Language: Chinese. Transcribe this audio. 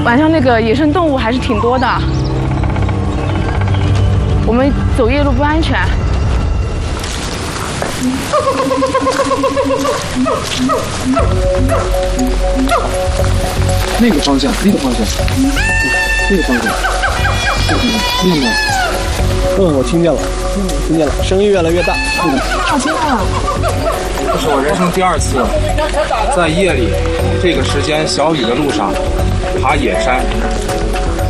晚上那个野生动物还是挺多的，我们走夜路不安全。 那个方向，那个方向，那个方向，听见没有？我听见了，听见了，声音越来越大。 好听啊！ 这是我人生第2次在夜里这个时间小雨的路上爬野山。